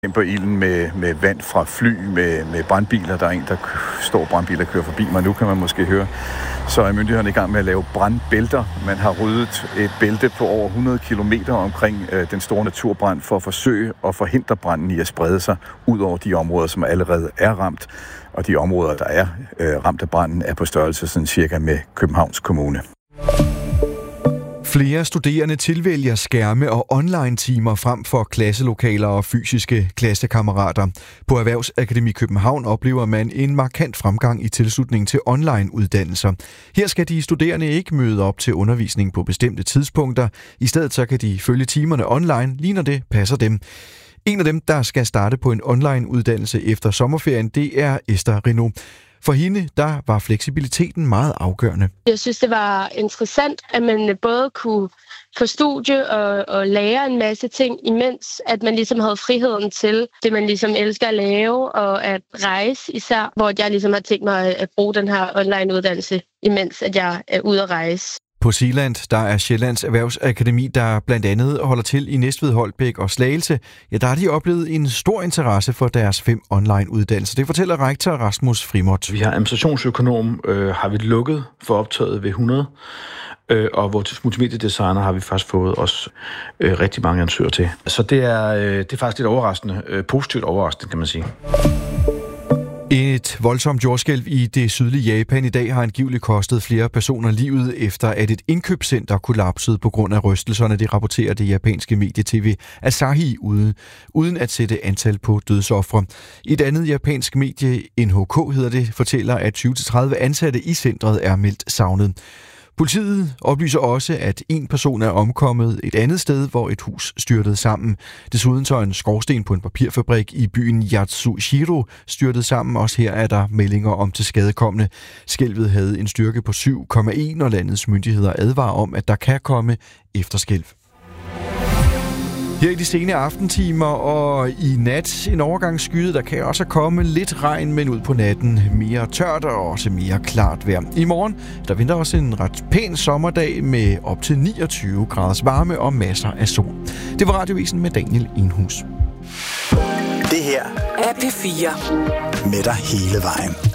På ilden med vand fra fly, med brandbiler. Der er en, der står brandbiler kører forbi mig. Nu kan man måske høre. Så er myndighederne i gang med at lave brandbælter. Man har ryddet et bælte på over 100 kilometer omkring den store naturbrand for at forsøge at forhindre branden i at sprede sig ud over de områder, som allerede er ramt. Og de områder, der er ramt af branden, er på størrelse sådan cirka med Københavns Kommune. Flere studerende tilvælger skærme og online-timer frem for klasselokaler og fysiske klassekammerater. På Erhvervsakademi København oplever man en markant fremgang i tilslutning til online-uddannelser. Her skal de studerende ikke møde op til undervisning på bestemte tidspunkter. I stedet så kan de følge timerne online, lige når det passer dem. En af dem, der skal starte på en online-uddannelse efter sommerferien, det er Esther Renaud. For hende, der var fleksibiliteten meget afgørende. Jeg synes, det var interessant, at man både kunne få studie og lære en masse ting, imens at man ligesom havde friheden til det, man ligesom elsker at lave, og at rejse især, hvor jeg ligesom har tænkt mig at bruge den her online-uddannelse, imens at jeg er ude at rejse. På Zealand, der er Sjællands Erhvervsakademi, der blandt andet holder til i Næstved, Holbæk og Slagelse. Ja, der har de oplevet en stor interesse for deres 5 online-uddannelser. Det fortæller rektor Rasmus Frimot. Vi har administrationsøkonom, har vi lukket for optaget ved 100. Og vores multimediedesigner har vi faktisk fået også rigtig mange ansøgere til. Så det er faktisk lidt overraskende, positivt overraskende, kan man sige. Et voldsomt jordskælv i det sydlige Japan i dag har angiveligt kostet flere personer livet, efter at et indkøbscenter kollapsede på grund af rystelserne. Det rapporterer det japanske medie-tv Asahi uden at sætte antal på dødsofre. Et andet japansk medie, NHK hedder det, fortæller, at 20-30 ansatte i centret er meldt savnet. Politiet oplyser også, at en person er omkommet et andet sted, hvor et hus styrtede sammen. Desuden så en skorsten på en papirfabrik i byen Yatsushiro styrtede sammen. Også her er der meldinger om tilskadekomne. Skælvet havde en styrke på 7,1, og landets myndigheder advarer om, at der kan komme efterskælv. Her i de sene aftentimer og i nat en overgangsskyde, der kan også komme lidt regn, men ud på natten mere tørt og også mere klart vejr. I morgen, der venter også en ret pæn sommerdag med op til 29 graders varme og masser af sol. Det var Radiovisen med Daniel Enhus. Det her er P4 med dig hele vejen.